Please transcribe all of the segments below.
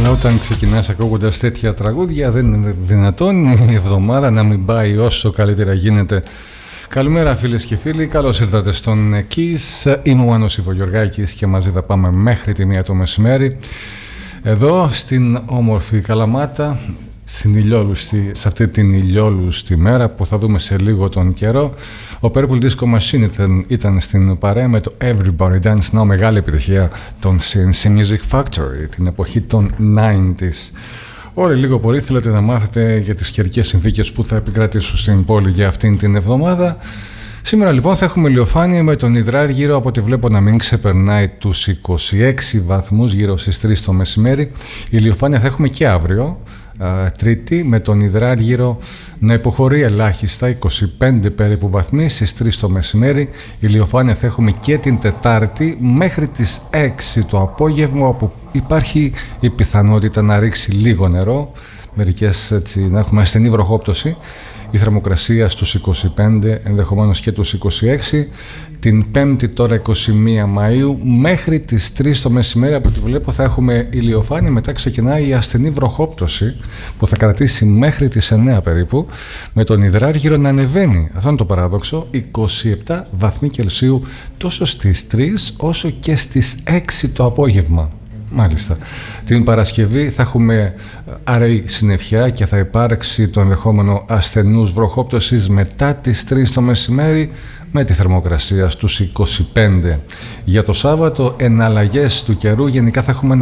Αλλά όταν ξεκινάς ακούγοντας τέτοια τραγούδια δεν είναι δυνατόν η εβδομάδα να μην πάει όσο καλύτερα γίνεται. Καλημέρα φίλες και φίλοι, καλώς ήρθατε στον Kiss. Είμαι ο Άννος Ιβογιοργάκης και μαζί θα πάμε μέχρι τη 1 το μεσημέρι εδώ στην όμορφη Καλαμάτα, σε αυτή την ηλιόλουστη μέρα που θα δούμε σε λίγο τον καιρό. Ο Purple Disco Machine ήταν στην παρέα με το Everybody Dance Now, μεγάλη επιτυχία των CNC Music Factory την εποχή των 90s. Όλοι λίγο πολύ θέλετε να μάθετε για τις καιρικές συνθήκες που θα επικρατήσουν στην πόλη για αυτήν την εβδομάδα. Σήμερα λοιπόν θα έχουμε ηλιοφάνεια με τον υδράργυρο, από ό,τι βλέπω να μην ξεπερνάει τους 26 βαθμούς γύρω στις 3 το μεσημέρι. Η ηλιοφάνεια θα έχουμε και αύριο, Τρίτη, με τον υδράργυρο να υποχωρεί ελάχιστα 25 περίπου βαθμοί στις 3 το μεσημέρι. Η ηλιοφάνεια θα έχουμε και την Τετάρτη μέχρι τις 6 το απόγευμα, όπου υπάρχει η πιθανότητα να ρίξει λίγο νερό, μερικές έτσι, να έχουμε ασθενή βροχόπτωση. Η θερμοκρασία στους 25, ενδεχομένως και τους 26. Την Πέμπτη τώρα 21 Μαΐου μέχρι τις 3 το μεσημέρι, από ό,τι βλέπω θα έχουμε ηλιοφάνεια. Μετά ξεκινάει η ασθενή βροχόπτωση που θα κρατήσει μέχρι τις 9 περίπου, με τον υδράργυρο να ανεβαίνει. Αυτό είναι το παράδοξο, 27 βαθμοί Κελσίου τόσο στις 3 όσο και στις 6 το απόγευμα. Μάλιστα. Την Παρασκευή θα έχουμε αραιή συννεφιά και θα υπάρξει το ενδεχόμενο ασθενούς βροχόπτωσης μετά τις 3 το μεσημέρι, με τη θερμοκρασία στους 25. Για το Σάββατο εναλλαγές του καιρού. Γενικά θα έχουμε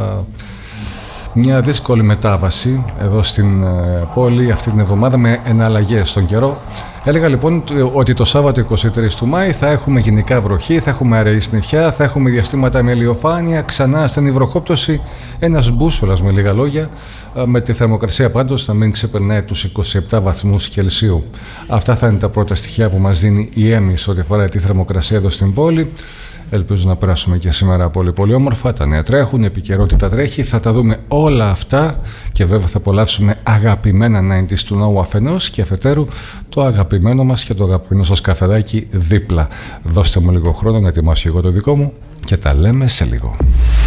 μια δύσκολη μετάβαση εδώ στην πόλη αυτή την εβδομάδα με εναλλαγές στον καιρό. Έλεγα λοιπόν ότι το Σάββατο 23 του Μάη θα έχουμε γενικά βροχή, θα έχουμε αραιή συννεφιά, θα έχουμε διαστήματα με ηλιοφάνεια, ξανά ασθενή βροχόπτωση, ένας μπούσολας με λίγα λόγια, με τη θερμοκρασία πάντως να μην ξεπερνάει τους 27 βαθμούς Κελσίου. Αυτά θα είναι τα πρώτα στοιχεία που μας δίνει η ΕΜΗΣ ό,τι αφορά τη θερμοκρασία εδώ στην πόλη. Ελπίζω να περάσουμε και σήμερα πολύ πολύ όμορφα. Τα νέα τρέχουν, η επικαιρότητα τρέχει. Θα τα δούμε όλα αυτά και βέβαια θα απολαύσουμε αγαπημένα 90s του ναού αφενός και αφετέρου το αγαπημένο μας και το αγαπημένο σας καφεδάκι δίπλα. Δώστε μου λίγο χρόνο να ετοιμάσω εγώ το δικό μου και τα λέμε σε λίγο.